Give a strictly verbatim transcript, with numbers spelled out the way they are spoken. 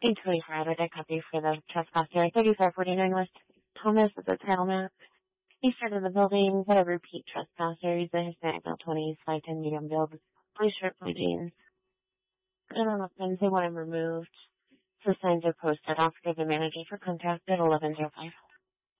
eight twenty-four out of deck copy for the trespasser. thirty-five forty-nine West Thomas is a title map. East of the building, got a repeat trespasser. He's a Hispanic male twenties, five ten medium build, blue shirt, blue jeans. And on the fence, they want him removed. So signs are posted. Offer to the manager for contact at eleven oh five.